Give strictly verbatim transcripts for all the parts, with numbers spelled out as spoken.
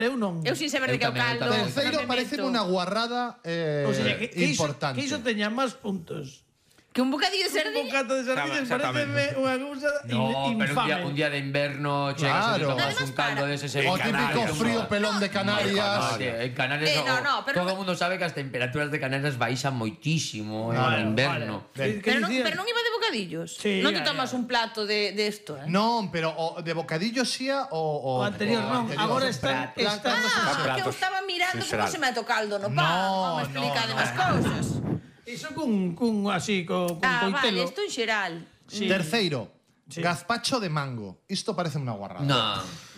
Eu non. Eu sin saber de que é o caldo. Terceiro parece unha guarrada eh, O sea, que, que importante. Iso, que iso teña máis puntos. Que un bocadillo de Un sardina. bocata de sardinas pareceme unha cousa No, pero un día, infame. un día de inverno chegas Claro. y tomas Además, un caldo para. de ese O segundo. típico frío pelón de Canarias. En Canarias Eh, no, no, pero todo no- o mundo sabe que as temperaturas de Canarias baixan moitísimo Vale, en inverno. vale. Que Pero non, dicías? pero non iba de bocadillos. Sí, non te ya, tomas ya. un plato de, de esto, eh? Non, pero o de bocadillo xía o... O anterior non, anterior. agora están... Prato. están Ah, porque eu platos. estaba mirando como Sinceral. se mete o caldo no pan. No, Non me explica no, demais no. cousas. Iso cun, cun así, con, con Ah, coitelo. vale, isto en xeral. Sí. Terceiro, Sí. gazpacho de mango. Isto parece unha guarrada. No.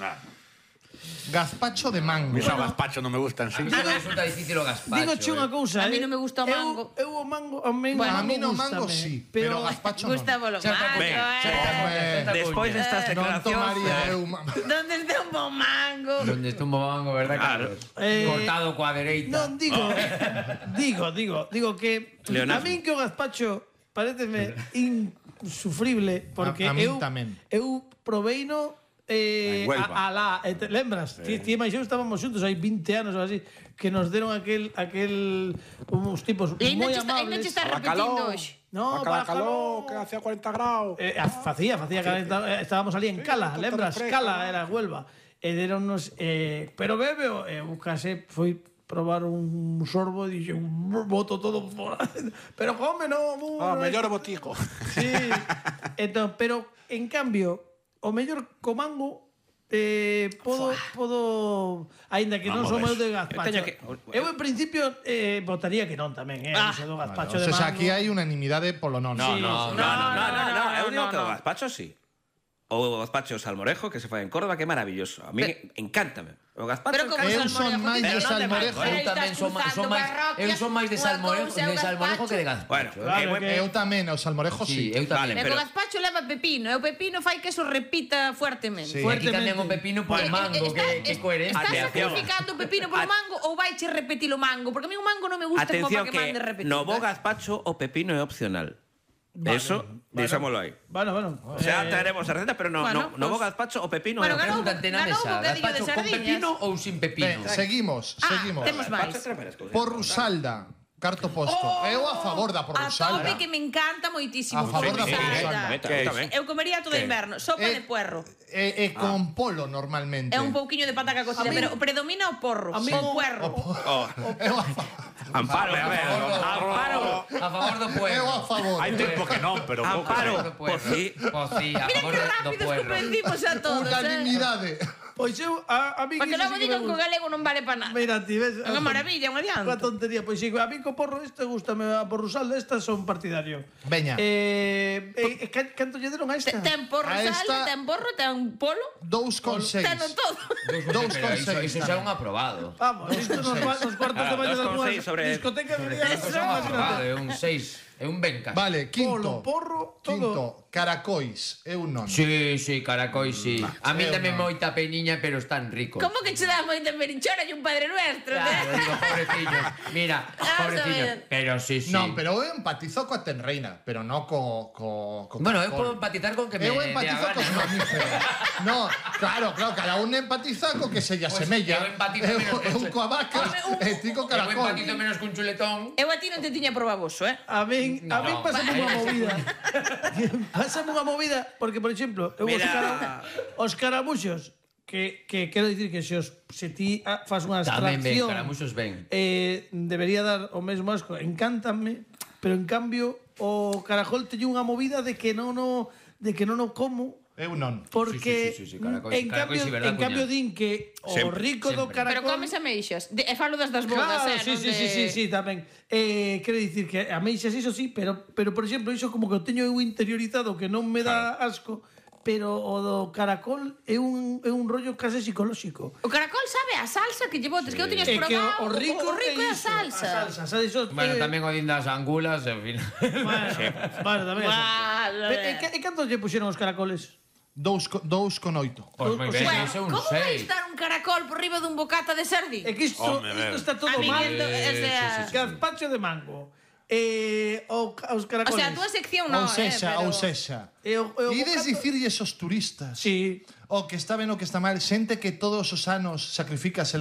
Gazpacho de mango. Mis gazpacho non me gustan, A sí. mí me resulta difícil o gazpacho. Digo che unha eh. cousa, A mí eh. non me gusta o Eu- mango. Eu, o mango, a mí, Bueno, a mí no gústame, mango sí, pero pero gazpacho non. Gustavo lo Xa está mango, ben, eh. xa Hombre, Despois destas non declaracións... tomaría eh, eu... ma- Donde está un bom mango? Donde está un mango, verdad, Claro. Carlos? Eh, Cortado coa dereita. Non, digo, digo, digo, digo que Leonardo. a min que o gazpacho pareceme insufrible porque A- a min eu tamén. eu proveino eh, En Huelva. a, a la, eh, te lembras? Ti, ti e máis eu estábamos xuntos hai vinte anos ou así que nos deron aquel aquel uns tipos E ainda moi che está, ainda amables. che está Bacalao. repetindo hoxe. No, Bacalao, bacalao. que hacía cuarenta graus. Eh, facía, facía que eh, estábamos ali en Cala, con lembras? torre fresca, Cala ¿no? era Huelva. E deronnos eh, pero bebe, eu case foi probar un sorbo e dixen, boto todo fora. Pero come, no, mu, Ah, no, mellor o botico. Sí. Entón, pero en cambio, o mellor co mango eh, podo, podo aínda que non Vamos son ver. eu de Eu gazpacho. teño que- Eu en principio eh, votaría que non tamén, eh, Ah. iso do Vale, gazpacho o de sea, mango. aquí hai unanimidade polo non. No, Sí, no, sí. no, no, no, no, no, eu no, digo que no. o gazpacho sí. O gazpacho salmorejo que se fai en Córdoba, que é maravilloso. A mí Pero- encántame. O gazpacho Pero como Eu salmorejo, son máis dices, de non te salmorejo. vas, Eu estás tamén son, máis- son cruzando máis parroquias, eu son máis de unha salmorejo, cousa é o de salmorejo que de gazpacho. gazpacho. Bueno, eh. Claro, eh, que- Eu tamén, o salmorejo Sí, sí. eu tamén. Vale, E pero- o gazpacho leva pepino, e o pepino fai que eso repita fuertemente. Sí. E aquí tamén o pepino por Eh, el eh, mango, está- que, que es- coherente. Estás Atención. sacrificando o pepino polo At- mango ou vaiche repetir o mango? Porque a mí o mango non me gusta como Atención para que que mande repetir. no bo gazpacho o pepino é opcional. Vale, Eso, vale. deixámoslo aí. Bueno, bueno. O sea, traeremos a receta, pero no, Bueno, no, no bo pues- gazpacho o pepino Bueno, é ganou- opcional. Pregúntate na Ganou un mesa, bocadillo de gazpacho con sardiñas. pepino ou sin pepino? Ben, seguimos, Ah, seguimos. temos máis. Gazpacho trae varias cousas. Porrusalda, carto posto. Eu a favor da A porrusalda. tope que me encanta moitísimo. A favor da Porrusalda. porrusalda. Que tamén. Eu comería todo Que? inverno. Sopa Eh, de puerro. E, e con polo normalmente. É un pouquiño de pataca cocida, A mí- pero predomina o porro. A mí- o puerro. Oh, Eu a, fa- Amparo, a ver, Amparo. A favor do puerro. eu a favor. Hai tempo que non, pero pouco. Amparo, Do puerro. por si. Pois sí, a Mira favor que do rápidos puerro. convencimos a todos, eh. Unanimidade. Pois eu, a, a mí Para que iso logo sí que me digan que o gusta. galego non vale para nada. Mira, ti ves... É unha maravilla, un adianto. Unha tontería. Pois sí, a mí co porro este gustame, a porrusalda esta son partidario. Veña. Eh, eh, eh, can- canto lle deron a esta? Te- Ten porro A esta- salda, ten porro, ten polo, Dous con seis. ten todo. Dous Pero con iso, seis. iso xa é un aprobado. Vamos, isto nos, va- nos cuartos de Ah, baño dos da con túa seis sobre- discoteca debería Iso ser xa é un máis aprobado, grande. é un seis, é un venca. Vale, Polo, quinto. porro, todo. Quinto, caracois. Eu non. Sí, sí, caracoi, sí. A mí eu dame non. moita peniña, pero están ricos. Como que che dá moita merinchona e un padre nuestro, Claro, né? digo, pobrecillos. Mira, Vamos a pobrecillos. ver. Pero sí, sí. Non, pero eu empatizo coa tenreina, pero non co... co, co Bueno, eu caracol. podo empatizar con que me Eu dé a empatizo gana. cos mamíferos. No, claro, claro, cada un empatiza co que se lle Pois asemella. eu empatizo Eu, menos eu que- coa vaca Home, un- e ti co Eu caracol. empatito menos cun chuletón. Eu a ti non te tiña probaboso, eh? A min, a No, min pásame aí unha vai ser movida. Pásame unha movida, porque, por exemplo, eu os, Mira. cara, os caramuxos, que, que quero dicir que se, os, se ti ah, fas unha Tamén ben, abstracción caramuxos ben. eh, debería dar o mesmo asco, encántame, pero en cambio o carajol teño unha movida de que non o de que non o como Eu non. porque Sí, sí, sí, sí, caracol- en caracol cambio sí, verdad, en cambio cuña? din que o Sempre, rico do sempre. caracol Pero comes ameixas. De, e falo das das bodas, Claro, eh? sí, non sí, de... sí, sí, sí, tamén. Eh, quero dicir que ameixas iso sí, pero pero por exemplo, iso como que o teño eu interiorizado que non me dá asco, pero o do caracol é un é un rollo case psicolóxico. O caracol sabe a salsa que lle botes, que eu tiñas É que probado. o, o rico, o rico é a iso, salsa. A salsa, sabes iso? Bueno, eh, tamén o din das angulas, en fin. Bueno, bueno, tamén. Vale. E, e, e cantos lle puxeron os caracoles? Dous, co- dous con oito. Pois moi ben, Bueno, ese é un como vai seis. estar un caracol por riba dun bocata de sardín? É que isto, Home, isto ben. está todo A mí mal. ento- o sea, Gazpacho de mango. Eh, o, os o caracoles. sea, a túa sección non, Ou sexa, eh, pero... ou sexa. E o, e o Ides bocata- dicirlle esos turistas Sí. o que está ben o que está mal, xente que todos os anos sacrificase